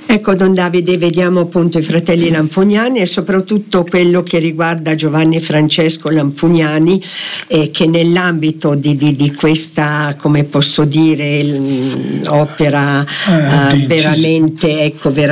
Ecco, Don Davide, vediamo appunto i fratelli Lampugnani e soprattutto quello che riguarda Giovanni Francesco Lampugnani, che nell'ambito di questa, come posso dire, opera veramente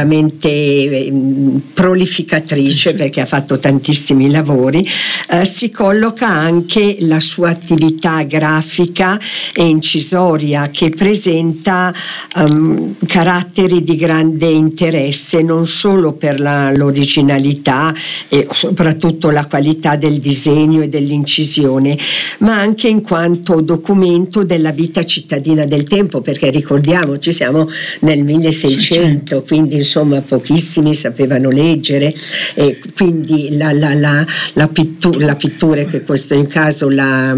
prolificatrice, perché ha fatto tantissimi lavori, si colloca anche la sua attività grafica e incisoria, che presenta caratteri di grande interesse, non solo per l'originalità e soprattutto la qualità del disegno e dell'incisione, ma anche in quanto documento della vita cittadina del tempo, perché ricordiamoci siamo nel 1600, quindi insomma pochissimi sapevano leggere, e quindi la pittura, che questo in caso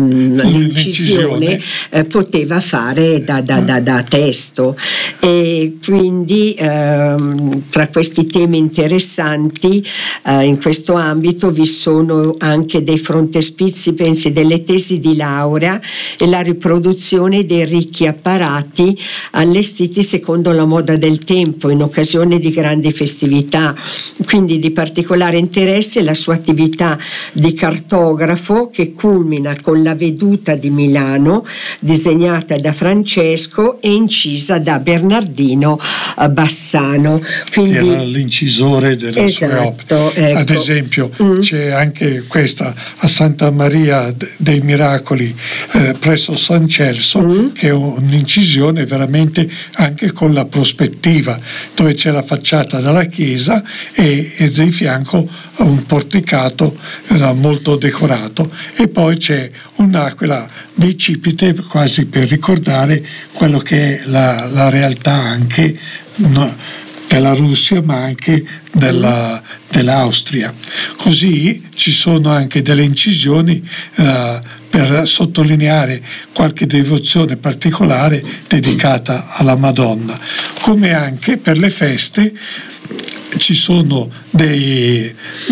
l'incisione poteva fare da testo, e quindi tra questi temi interessanti in questo ambito vi sono anche dei frontespizi, pensi, delle tesi di laurea e la riproduzione dei ricchi apparati allestiti secondo la moda del tempo in occasione di grandi festività. Quindi di particolare interesse la sua attività di cartografo, che culmina con la Veduta di Milano, disegnata da Francesco e incisa da Bernardino Bassano. Quindi era l'incisore delle sue opere. Ecco. Ad esempio c'è anche questa a Santa Maria dei Miracoli presso San Celso, che è un'incisione veramente anche con la prospettiva, dove c'è la facciata della chiesa e di fianco un porticato molto decorato, e poi c'è un'aquila bicipite, quasi per ricordare quello che è la realtà anche della Russia, ma anche dell'Austria. Così ci sono anche delle incisioni per sottolineare qualche devozione particolare dedicata alla Madonna, come anche per le feste ci sono delle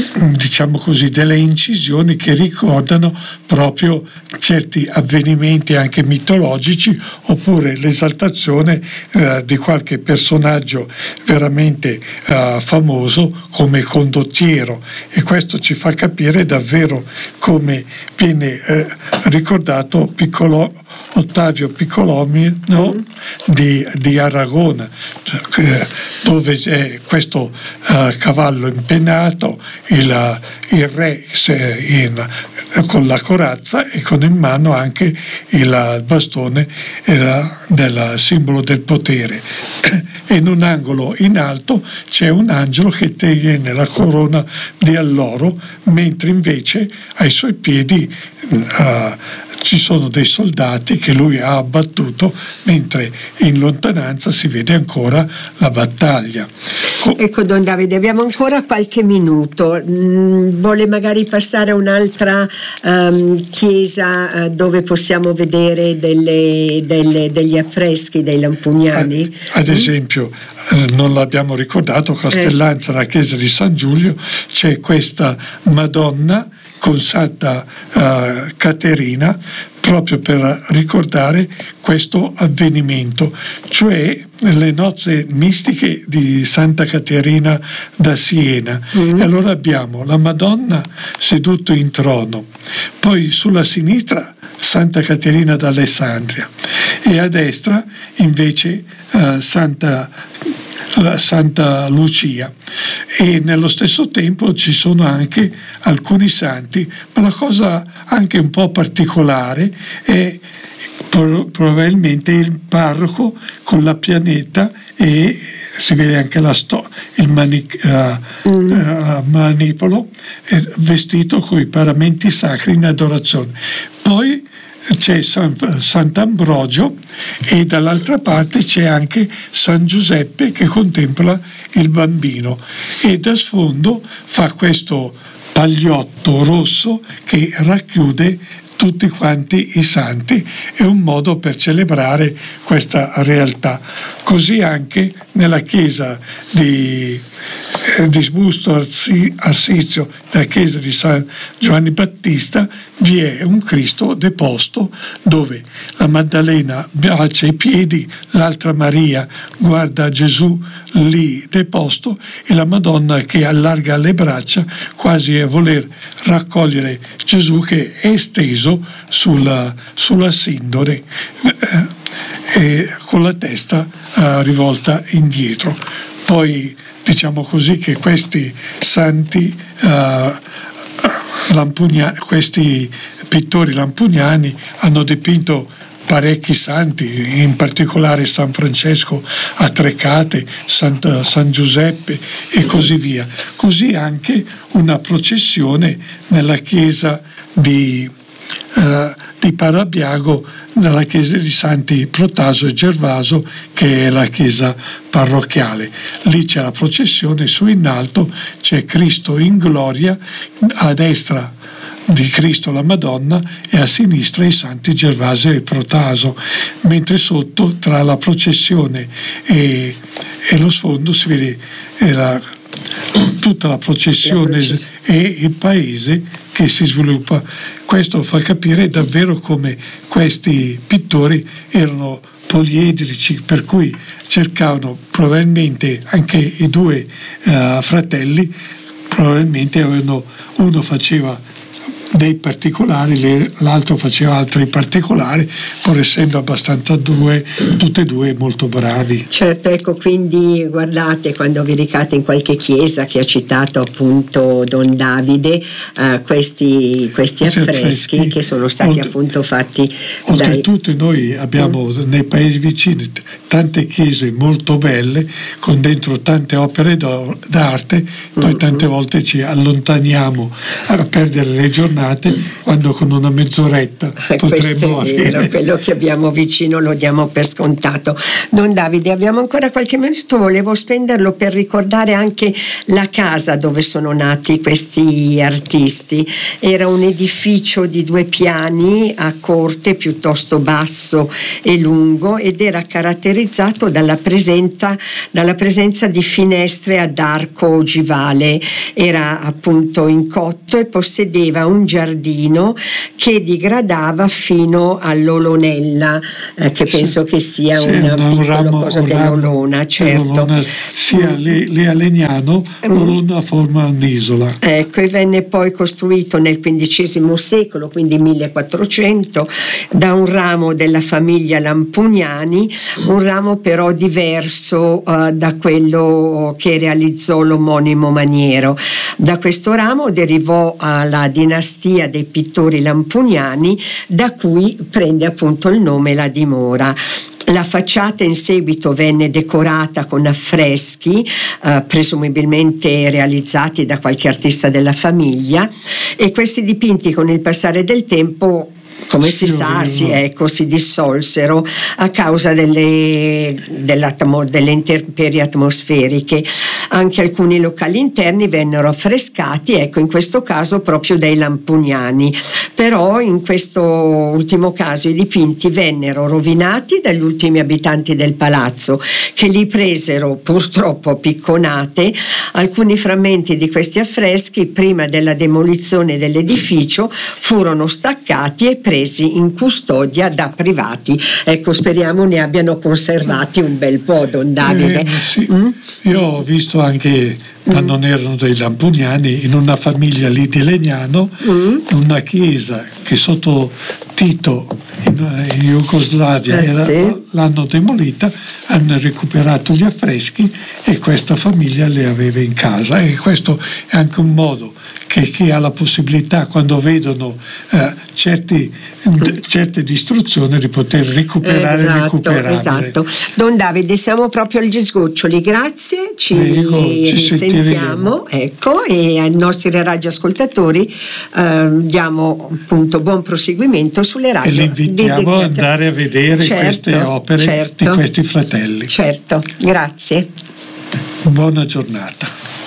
incisioni che ricordano proprio certi avvenimenti anche mitologici, oppure l'esaltazione di qualche personaggio veramente famoso come condottiero, e questo ci fa capire davvero come viene ricordato Ottavio Piccolomino di Aragona, dove c'è questo cavallo impennato, il re con la corazza e con in mano anche il bastone del simbolo del potere, e in un angolo in alto c'è un angelo che tiene la corona di alloro, mentre invece ai suoi piedi ci sono dei soldati che lui ha abbattuto, mentre in lontananza si vede ancora la battaglia. Ecco, Don Davide, abbiamo ancora qualche minuto. Vuole magari passare a un'altra chiesa dove possiamo vedere degli affreschi dei Lampugnani? Ad esempio, non l'abbiamo ricordato, Castellanza, la chiesa di San Giulio, c'è questa Madonna con Santa Caterina, proprio per ricordare questo avvenimento, cioè le nozze mistiche di Santa Caterina da Siena. E allora abbiamo la Madonna seduta in trono, poi sulla sinistra Santa Caterina d'Alessandria, e a destra invece la Santa Lucia, e nello stesso tempo ci sono anche alcuni santi, ma la cosa anche un po' particolare è probabilmente il parroco con la pianeta, e si vede anche il manipolo vestito con i paramenti sacri in adorazione. Poi c'è Sant'Ambrogio, e dall'altra parte c'è anche San Giuseppe che contempla il bambino, e da sfondo fa questo pagliotto rosso che racchiude tutti quanti i santi. È un modo per celebrare questa realtà. Così anche nella chiesa di di Busto Arsizio nella chiesa di San Giovanni Battista vi è un Cristo deposto dove la Maddalena bacia i piedi, l'altra Maria guarda Gesù lì deposto e la Madonna che allarga le braccia quasi a voler raccogliere Gesù che è steso sulla sindone e con la testa rivolta indietro. Poi diciamo così che questi santi questi pittori lampugnani hanno dipinto parecchi santi, in particolare San Francesco a Trecate, San Giuseppe e così via. Così anche una processione nella chiesa di Parabiago, nella chiesa di Santi Protaso e Gervaso, che è la chiesa parrocchiale. Lì c'è la processione, su in alto c'è Cristo in gloria, a destra di Cristo la Madonna e a sinistra i Santi Gervasio e Protaso, mentre sotto tra la processione e lo sfondo si vede tutta la processione e il paese che si sviluppa. Questo fa capire davvero come questi pittori erano poliedrici, per cui cercavano probabilmente anche i due fratelli, probabilmente uno faceva dei particolari, l'altro faceva altri particolari, pur essendo abbastanza tutti e due molto bravi. Certo, ecco, quindi guardate, quando vi recate in qualche chiesa che ha citato appunto Don Davide, questi affreschi che sono stati appunto fatti. Oltretutto noi abbiamo nei paesi vicini tante chiese molto belle con dentro tante opere d'arte. Noi tante volte ci allontaniamo a perdere le giornate quando con una mezz'oretta potremmo avere. Quello che abbiamo vicino lo diamo per scontato. Don Davide, abbiamo ancora qualche minuto, volevo spenderlo per ricordare anche la casa dove sono nati questi artisti. Era un edificio di 2 piani a corte, piuttosto basso e lungo, ed era caratterizzato dalla presenza di finestre ad arco ogivale. Era appunto in cotto e possedeva un giardino che digradava fino all'olonella, che penso che sia una piccola cosa dell'olona, certo. L'olona, sia lì a Legnano, l'olona forma un'isola. Ecco, e venne poi costruito nel XV secolo, quindi 1400, da un ramo della famiglia Lampugnani, un ramo però diverso da quello che realizzò l'omonimo Maniero. Da questo ramo derivò la dinastia dei pittori Lampugnani, da cui prende appunto il nome la dimora. La facciata in seguito venne decorata con affreschi, presumibilmente realizzati da qualche artista della famiglia, e questi dipinti con il passare del tempo, come si sa, si dissolsero a causa delle intemperie atmosferiche. Anche alcuni locali interni vennero affrescati, ecco, in questo caso proprio dai Lampugnani. Però in questo ultimo caso i dipinti vennero rovinati dagli ultimi abitanti del palazzo, che li presero purtroppo a picconate. Alcuni frammenti di questi affreschi, prima della demolizione dell'edificio, furono staccati e presi in custodia da privati. Ecco, speriamo ne abbiano conservati un bel po', Don Davide. Sì. Io ho visto anche, ma non erano dei Lampugnani, in una famiglia lì di Legnano, una chiesa che sotto Tito in Jugoslavia l'hanno demolita, hanno recuperato gli affreschi e questa famiglia li aveva in casa, e questo è anche un modo che chi ha la possibilità, quando vedono certe distruzioni, di poter recuperare. Esatto. Don Davide, siamo proprio agli sgoccioli, grazie, ci sentiamo, ecco, e ai nostri radioascoltatori diamo appunto buon proseguimento sulle radio. E li invitiamo ad andare a vedere queste opere di questi fratelli. Certo, grazie. Buona giornata.